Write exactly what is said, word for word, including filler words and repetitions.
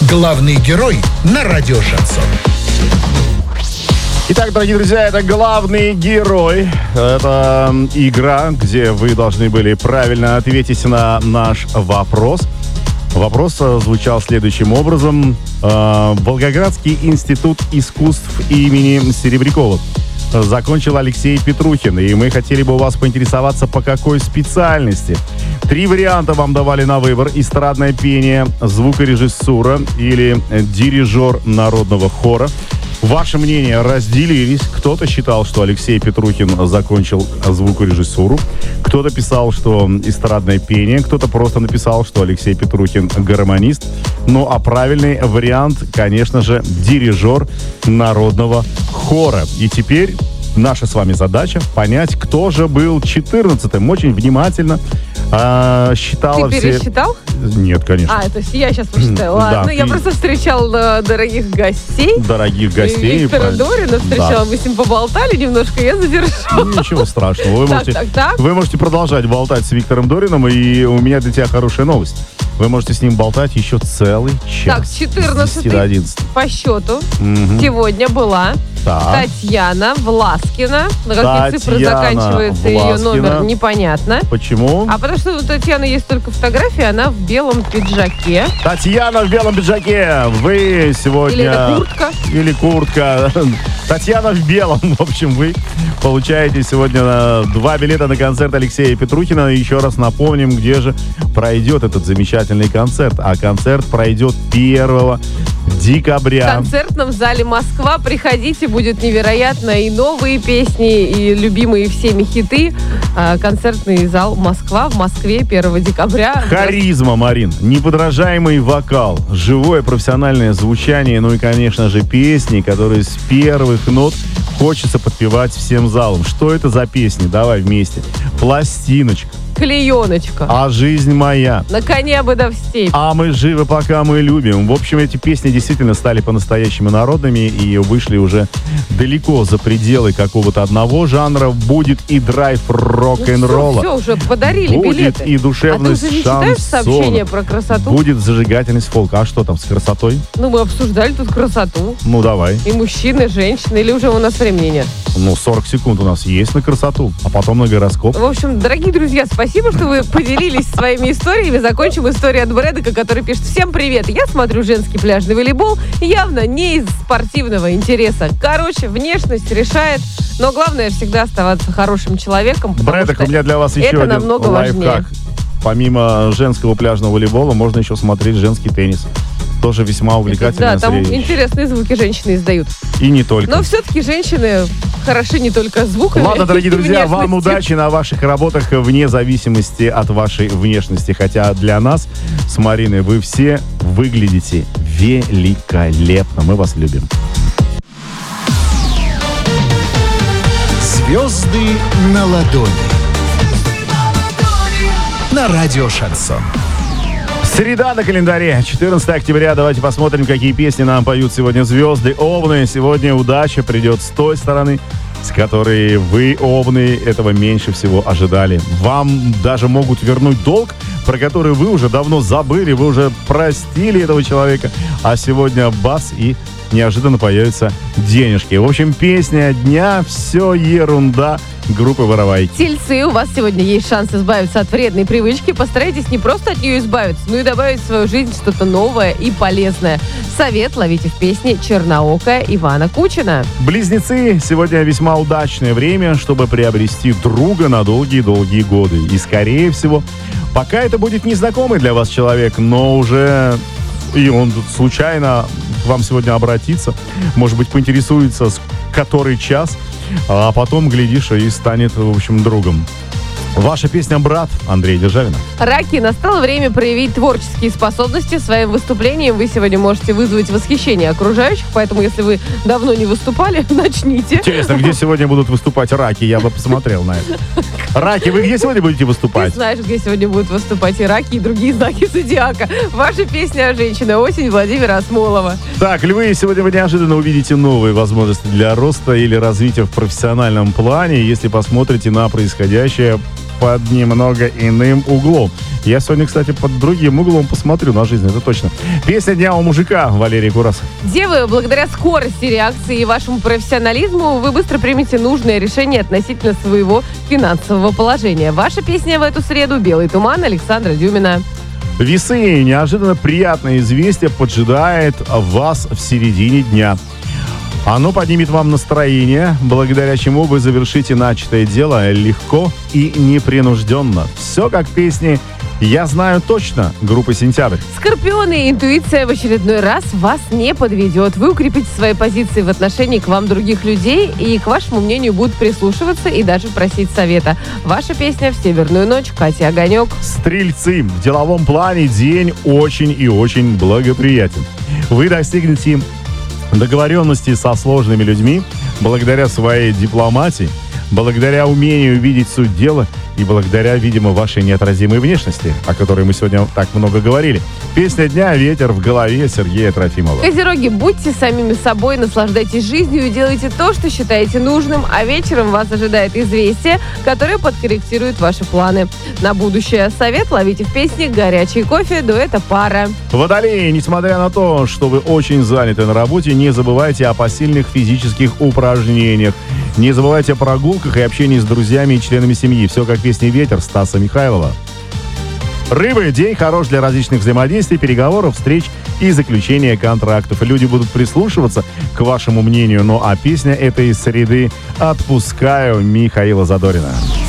Главный герой на радио «Шансон». Итак, дорогие друзья, это главный герой. Это игра, где вы должны были правильно ответить на наш вопрос. Вопрос звучал следующим образом. Волгоградский институт искусств имени Серебрякова закончил Алексей Петрухин, и мы хотели бы у вас поинтересоваться, по какой специальности. Три варианта вам давали на выбор: эстрадное пение, звукорежиссура или дирижер народного хора. Ваше мнение разделились. Кто-то считал, что Алексей Петрухин закончил звукорежиссуру. Кто-то писал, что эстрадное пение. Кто-то просто написал, что Алексей Петрухин гармонист. Ну, а правильный вариант, конечно же, дирижер народного хора. И теперь наша с вами задача понять, кто же был четырнадцатым. Очень внимательно а, считала Ты все... пересчитал? Нет, конечно. А, то есть я сейчас посчитаю. Ладно, Да, я ты- просто встречал э, дорогих гостей. Дорогих гостей. Виктора по- Дорина встречала, Да. мы с ним поболтали немножко, я задержала. Ничего страшного. Вы Так, можете, так, так. вы можете продолжать болтать с Виктором Дорином, и у меня для тебя хорошая новость. Вы можете с ним болтать еще целый час. Так, С десяти до одиннадцати. четырнадцатый по счету Мгм. сегодня была Так. Татьяна Власкина. На какие цифры Татьяна заканчивается ее Власкина. номер, непонятно. Почему? А потому что у Татьяны есть только фотография, она в белом пиджаке. Татьяна в белом пиджаке. Вы сегодня... Или это куртка? Или куртка. Татьяна в белом. В общем, вы получаете сегодня на два билета на концерт Алексея Петрухина. И еще раз напомним, где же пройдет этот замечательный концерт. А концерт пройдет первого декабря. В концертном зале «Москва». Приходите, будет невероятно. И новые песни, и любимые всеми хиты. А, концертный зал «Москва» в Москве первого декабря. Харизма, Марин, неподражаемый вокал, живое профессиональное звучание, ну и, конечно же, песни, которые с первых нот хочется подпевать всем залом. Что это за песни? Давай вместе. «Пластиночка», Клееночка. «А жизнь моя», На коне бы да в степь. «А мы живы, пока мы любим». В общем, эти песни действительно стали по-настоящему народными и вышли уже далеко за пределы какого-то одного жанра. Будет и драйв рок-н-ролла. Все, уже подарили Будет билеты. и душевность А ты уже не читаешь шансона. сообщения про красоту? Будет зажигательность фолка. А что там с красотой? Ну, мы обсуждали тут красоту. Ну, давай. И мужчины, и женщины. Или уже у нас времени нет? Ну, сорок секунд у нас есть на красоту, а потом на гороскоп. В общем, дорогие друзья, спасибо, что вы поделились своими историями. Закончим историю от Брэдека, который пишет: всем привет, я смотрю женский пляжный волейбол, явно не из спортивного интереса. Короче, внешность решает, но главное всегда оставаться хорошим человеком. потому Брэдок, что у меня для вас еще это один намного лайфхак. важнее. Помимо женского пляжного волейбола, можно еще смотреть женский теннис. Тоже весьма увлекательное Да, там зрелище. интересные звуки женщины издают. И не только. Но все-таки женщины хороши не только звуками. Ладно, дорогие и друзья, вам внешностью. удачи на ваших работах вне зависимости от вашей внешности. Хотя для нас с Мариной вы все выглядите великолепно. Мы вас любим. Звезды на ладони. На радио «Шансон». Среда на календаре, четырнадцатое октября. Давайте посмотрим, какие песни нам поют сегодня звезды. Овны, сегодня удача придет с той стороны, с которой вы, овны, этого меньше всего ожидали. Вам даже могут вернуть долг, про который вы уже давно забыли, вы уже простили этого человека. А сегодня бас, и неожиданно появятся денежки. В общем, песня дня «Все ерунда» группы «Воровайки». Тельцы, у вас сегодня есть шанс избавиться от вредной привычки. Постарайтесь не просто от нее избавиться, но и добавить в свою жизнь что-то новое и полезное. Совет ловите в песне «Черноокая» Ивана Кучина. Близнецы, сегодня весьма удачное время, чтобы приобрести друга на долгие-долгие годы. И, скорее всего, пока это будет незнакомый для вас человек, но уже и он тут случайно к вам сегодня обратится, может быть, поинтересуется, с который час, а потом, глядишь, и станет, в общем, другом. Ваша песня «Брат» Андрея Державина. Раки, настало время проявить творческие способности. Своим выступлением вы сегодня можете вызвать восхищение окружающих, поэтому, если вы давно не выступали, начните. Интересно, где сегодня будут выступать раки? Я бы посмотрел на это. Раки, вы где сегодня будете Ты выступать? знаешь, где сегодня будут выступать и раки, и другие знаки зодиака. Ваша песня о женщине. Осень Владимира Осмолова. Так, львы, сегодня вы неожиданно увидите новые возможности для роста или развития в профессиональном плане, если посмотрите на происходящее под немного иным углом. Я сегодня, кстати, под другим углом посмотрю на жизнь, это точно. Песня дня у мужика, Валерий Курас. Девы, благодаря скорости реакции и вашему профессионализму вы быстро примете нужное решение относительно своего финансового положения. Ваша песня в эту среду «Белый туман» Александра Дюмина. Весы, неожиданно приятное известие поджидает вас в середине дня. Оно поднимет вам настроение, благодаря чему вы завершите начатое дело легко и непринужденно. Все как в песне «Я знаю точно» группы «Сентябрь». Скорпионы, интуиция в очередной раз вас не подведет. Вы укрепите свои позиции в отношении к вам других людей и к вашему мнению будут прислушиваться и даже просить совета. Ваша песня в «Северную ночь» Катя Огонек. Стрельцы, в деловом плане день очень и очень благоприятен. Вы достигнете договоренности со сложными людьми благодаря своей дипломатии, благодаря умению видеть суть дела и благодаря, видимо, вашей неотразимой внешности, о которой мы сегодня так много говорили. Песня дня «Ветер в голове» Сергея Трофимова. Козероги, будьте самими собой, наслаждайтесь жизнью и делайте то, что считаете нужным, а вечером вас ожидает известие, которое подкорректирует ваши планы. На будущее совет ловите в песне «Горячий кофе» дуэта «Пара». Водолеи, несмотря на то, что вы очень заняты на работе, не забывайте о посильных физических упражнениях. Не забывайте о прогулках и общении с друзьями и членами семьи. Все как в песне «Ветер» Стаса Михайлова. Рыбы, день хорош для различных взаимодействий, переговоров, встреч и заключения контрактов. Люди будут прислушиваться к вашему мнению. Ну а песня этой среды «Отпускаю» Михаила Задорина.